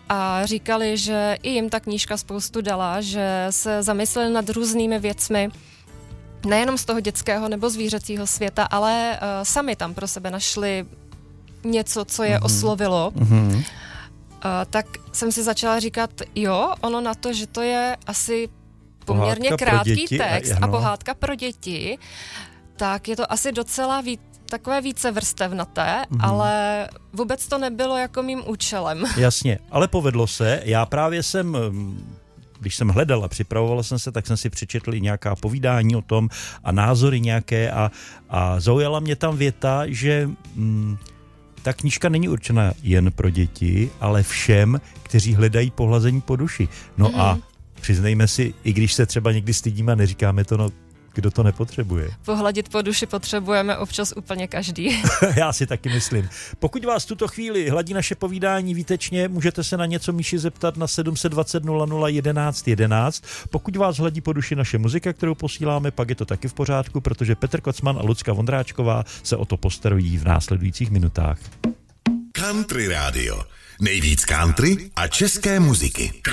a říkali, že i jim ta knížka spoustu dala, že se zamysleli nad různými věcmi, nejenom z toho dětského nebo zvířecího světa, ale sami tam pro sebe našli něco, co je oslovilo. Tak jsem si začala říkat, jo, ono na to, že to je asi poměrně krátký text a pohádka pro děti, tak je to asi docela takové více vrstevnaté, ale vůbec to nebylo jako mým účelem. Jasně, ale povedlo se. Já právě když jsem hledal a připravoval jsem se, tak jsem si přečetl i nějaká povídání o tom a názory nějaké a zaujala mě tam věta, že ta knížka není určena jen pro děti, ale všem, kteří hledají pohlazení po duši. No a přiznejme si, i když se třeba někdy stydíme a neříkáme to, no kdo to nepotřebuje. Pohladit po duši potřebujeme občas úplně každý. Já si taky myslím. Pokud vás tuto chvíli hladí naše povídání výtečně, můžete se na něco Míši zeptat na 720 00 11 11. Pokud vás hladí po duši naše muzika, kterou posíláme, pak je to taky v pořádku, protože Petr Kocman a Lucka Vondráčková se o to postarují v následujících minutách. Country Radio. Nejvíc country a české muziky.